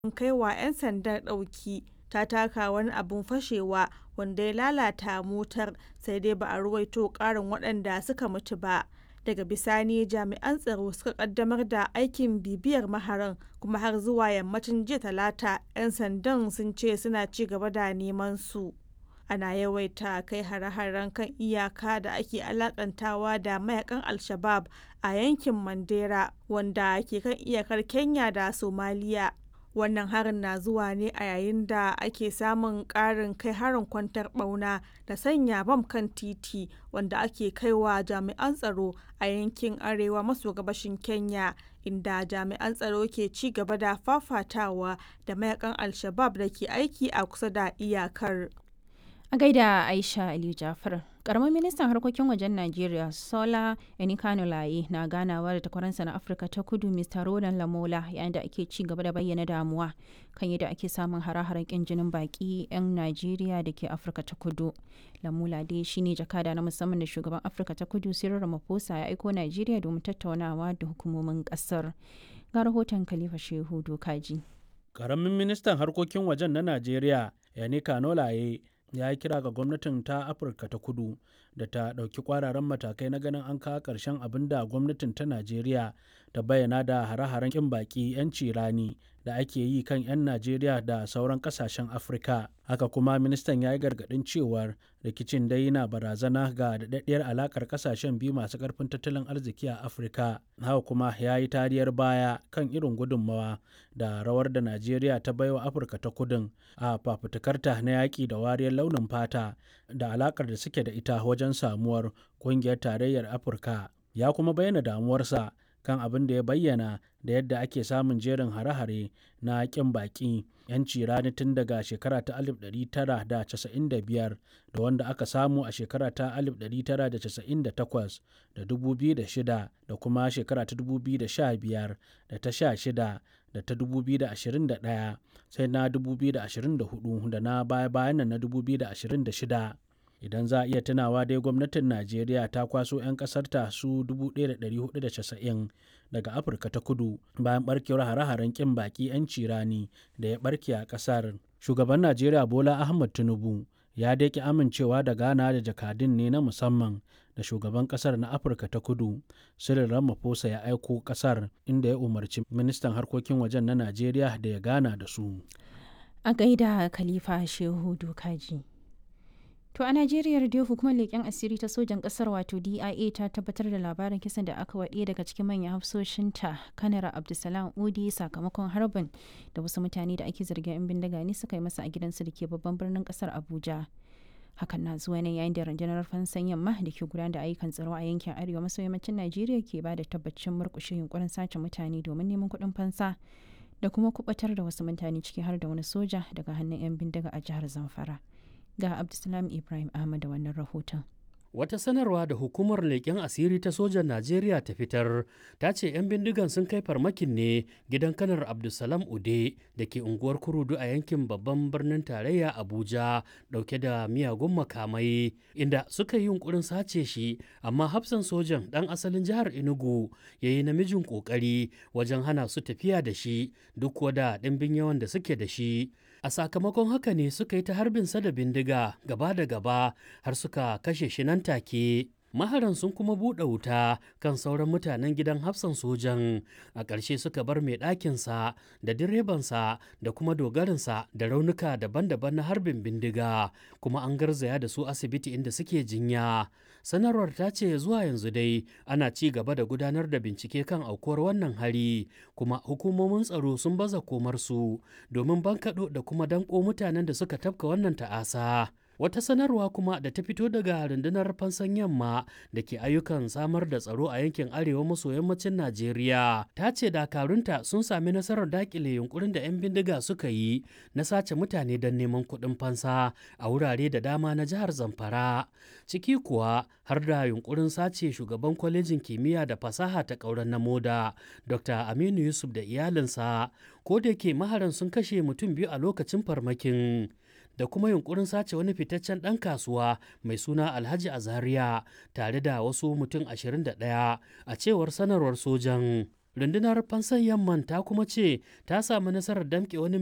kai wa 'yan sandan ɗauki ta taka wani abun fashewa wanda ya lalata motar, sai dai ba a ruwaito ƙarin waɗanda suka mutu ba. Daga bisani jami'an tsaro suka kaddamar da aikin bibiyar maharan, kuma har zuwa yammacin jiya Talata 'yan sandan sun ce suna ci gaba da neman su. Ana yawaita kai hare-haren kan iyaka da ake alakantawa da mayakan Al-Shabab a yankin Mandera wanda ke kan iyakar Kenya da Somalia. Wannan harin na zuwa ne a yayin da ake samun ƙarin kai harin kwantar ɓauna da sanya bam kan titi wanda ake kaiwa jami'an tsaro a yankin arewa maso gabashin Kenya, inda jami'an tsaro ke ci gaba da fafatawa da mayakan Al-Shabab da ke aiki a kusa da iyakar. A gaida Aisha Aliyu Jafar. Karamin ministan harkokin wajen Najeriya Sola Enikanulaye na ganawa da takwaransa na Afirka ta Kudu Mr. Roland Lamola yayin da ake ci gaba da bayyana damuwa kan yadda ake samun hare-haren kin jinin baki 'yan Najeriya da ke Afirka ta Kudu. Lamola dai shine jakada na musamman da shugaban Afirka ta Kudu Cyril Ramaphosa ya aiko Najeriya domin tattaunawa da hukumomin kasar. Ga rahoton Khalifa Shehu Dokaji. Karamin ministan harkokin wajen na Najeriya Enikanulaye ya yi kira ga gwamnatin ta Afirka ta Kudu da ta ɗauki kwararan matakai na ganin an kawo ƙarshen abin da gwamnatin ta Najeriya ta bayyana da hare-haren ƙin baƙi 'yanci rani da ake yi kan 'yan Najeriya da sauran ƙasashen Afirka. Haka kuma ministan ya yi gargaɗin cewar rikicin dai na barazana ga daɗaɗɗiyar alaƙar ƙasashen biyu masu ƙarfin tattalin arziki a Afirka. Haka kuma ya yi tariyar baya kan irin gudunmawa da rawar da Najeriya ta baiwa Afirka ta Kudun a fafutukarta na yaƙi da wariyar launin fata da alaƙar da suke da ita wajen samuwar ƙungiyar tarayyar Afirka. Ya kuma bayyana damuwarsa kan abin da ya bayyana da yadda ake samun jerin hare-hare na ƙin baƙi 'yanci rani tun daga shekara ta 1995 da wanda aka samu a shekara ta 1998 da 2006 da kuma shekara ta 2015 da ta 16 da ta 2021 sai na 2024 da na baya-bayan nan na 2026. Idan za a iya tunawa dai gwamnatin Najeriya ta kwaso 'yan ƙasarta su 1,490 daga Afirka ta Kudu bayan barkewar hare-haren ƙin baƙi 'yanci rani da ya barke a ƙasar. Shugaban Najeriya Bola Ahmed Tinubu ya dai ki amincewa da gana da jakadun ne na musamman da shugaban ƙasar na Afirka ta Kudu Cyril Ramaphosa ya aiko ƙasar, inda ya umarci ministan harkokin wajen na Najeriya da ya gana da su. A gaida Khalifa Shehu Dokaji. To a Najeriya dai hukumar leƙen asiri ta sojan ƙasar wato DIA ta tabbatar da labarin kisan da aka waɗe daga cikin manyan hafsoshinta Kanar Abdulsalam Udi sakamakon harbin da wasu mutane da ake zargin 'yan bindiga ne suka yi masa a gidansu da ke babban birnin ƙasar Abuja. Hakan na zuwa ne yayin da rundunar fansan yamma da ke gudanar da ayyukan tsaro a yankin arewa maso yammacin Najeriya ke ba da tabbacin murƙushe yunkurin sace mutane domin neman kuɗin fansa da kuma kubatar da wasu mutane ciki har da wani soja daga hannun 'yan bindiga a jihar Zamfara. Ga Abdulsalam Ibrahim Ahmad da wannan rahoton. Wata sanarwa da hukumar leƙen asiri ta sojan Najeriya ta fitar ta ce 'yan bindigan sun kai farmakin ne gidan kanar Abdulsalam Ude da ke unguwar Kurudu a yankin babban birnin tarayya Abuja ɗauke da miyagun makamai inda suka yi yunkurin sace shi, amma hafsan sojan ɗan asalin jihar Enugu ya yi namijin ƙoƙari wajen hana su tafiya da shi duk da ɗimbin yawan da suke da shi. A sakamakon haka ne suka yi ta harbinsa da bindiga gaba da gaba har suka kashe shi nan take. Maharan sun kuma buɗe wuta kan sauran mutanen gidan hafsan sojan, a ƙarshe suka bar mai ɗakinsa da direbansa da kuma dogarinsa da raunuka daban-daban na harbin bindiga, kuma an garzaya da su asibiti inda suke jinya. Sanarwar ta ce zuwa yanzu dai ana ci gaba da gudanar da bincike kan aukuwar wannan hari, kuma hukumomin tsaro sun baza komarsu domin bankaɗo da kuma danƙo mutanen da suka tafka wannan ta'asa. Wata sanarwa kuma da ta fito daga rundunar fansan yamma da ke ayyukan samar da tsaro a yankin arewa maso yammacin Najeriya ta ce dakarunta sun sami nasarar dakile yunkurin da 'yan bindiga suka yi na sace mutane don neman kuɗin fansa a wurare da dama na jihar Zamfara, ciki kuwa har da yunkurin sace shugaban kwalejin kimiyya da fasaha ta ƙauren na Moda Dr. Aminu Yusuf da iyalinsa, ko da yake maharan sun kashe mutum biyu a lokacin farmakin. Da kuma yunkurin sace wani fitaccen ɗan kasuwa mai suna Alhaji Azariya tare da wasu mutum 21 a cewar sanarwar sojan. Rundunar fansan yamman ta kuma ce ta samu nasarar damƙe wani